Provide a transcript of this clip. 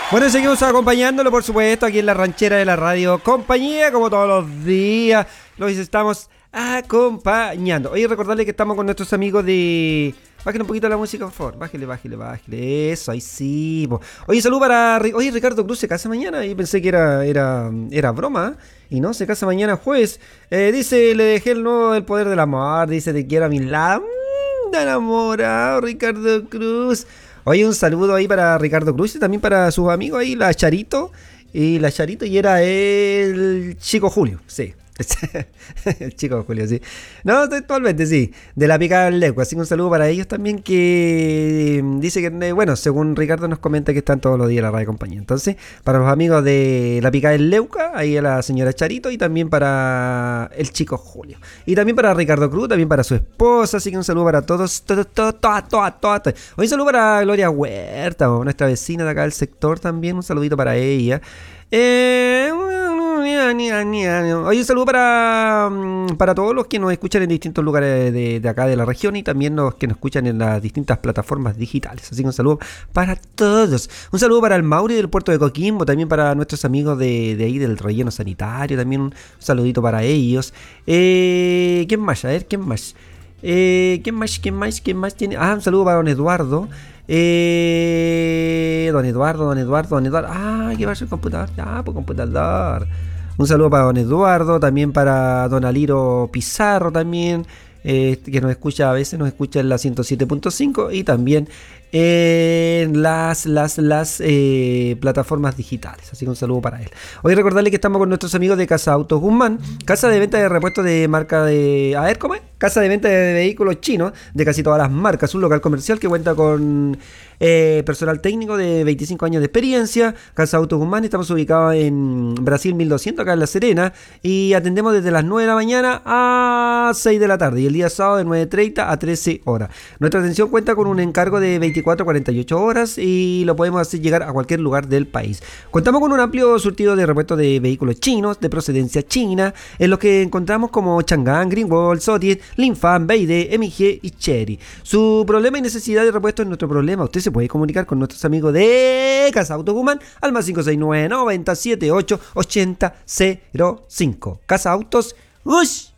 Bueno, seguimos acompañándolo, por supuesto, aquí en la ranchera de la radio compañía, como todos los días. Los estamos acompañando. Oye, recordarle que estamos con nuestros amigos de... Bájale un poquito la música, por favor. Bájale. Eso, ahí sí. Po. Oye, salud para... Oye, Ricardo Cruz se casa mañana. Y pensé que era broma. Y no, se casa mañana jueves. Dice, le dejé el nuevo del poder del amor. Dice, te quiero a mi lado. Tan enamorado, Ricardo Cruz. Oye, un saludo ahí para Ricardo Cruz y también para sus amigos ahí, la Charito. Y era el Chico Julio, sí. El Chico Julio, sí. No, actualmente sí. De la Picada del Leuco. Así que un saludo para ellos también que dice que, bueno, según Ricardo nos comenta que están todos los días en la radio compañía. Entonces, para los amigos de la Picada del Leuca, ahí a la señora Charito y también para el Chico Julio. Y también para Ricardo Cruz, también para su esposa. Así que un saludo para todos. Hoy un saludo para Gloria Huerta, nuestra vecina de acá del sector también. Un saludito para ella. Oye, un saludo para todos los que nos escuchan en distintos lugares de acá de la región y también los que nos escuchan en las distintas plataformas digitales. Así que un saludo para todos. Un saludo para el Mauri del puerto de Coquimbo, también para nuestros amigos de ahí del relleno sanitario, también un saludito para ellos. ¿Quién más? A ver, ¿quién más? ¿Quién más tiene? Un saludo para don Eduardo. Don Eduardo. ¿Qué va a ser el computador? Ya, pues computador. Un saludo para don Eduardo, también para don Aliro Pizarro también, que nos escucha a veces, nos escucha en la 107.5 y también en las plataformas digitales. Así que un saludo para él. Hoy recordarle que estamos con nuestros amigos de Casa Autos Guzmán, casa de venta de repuestos de marca de... A ver, ¿cómo es? Casa de venta de vehículos chinos de casi todas las marcas. Un local comercial que cuenta con personal técnico de 25 años de experiencia. Casa Autos Guzmán, estamos ubicados en Brasil 1200, acá en La Serena, y atendemos desde las 9 de la mañana a 6 de la tarde y el día sábado de 9:30 a 13 horas. Nuestra atención cuenta con un encargo de 24 a 48 horas y lo podemos hacer llegar a cualquier lugar del país. Contamos con un amplio surtido de repuestos de vehículos chinos de procedencia china, en los que encontramos como Chang'an, Greenwald, Sotiet, Linfan, BYD, MG y Chery. Su problema y necesidad de repuesto es nuestro problema. Usted se puede comunicar con nuestros amigos de Casa Autos Guzmán al más 569 9078 8005. Casa Autos ¡Ush!